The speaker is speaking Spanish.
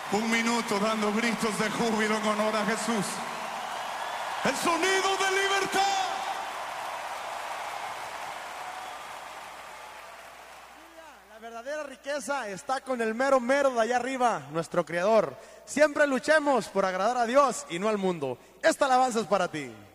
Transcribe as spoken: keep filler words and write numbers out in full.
Un minuto dando gritos de júbilo en honor a Jesús. El sonido de libertad. La verdadera riqueza está con el mero mero de allá arriba, nuestro Creador. Siempre luchemos por agradar a Dios y no al mundo. Esta alabanza es para ti.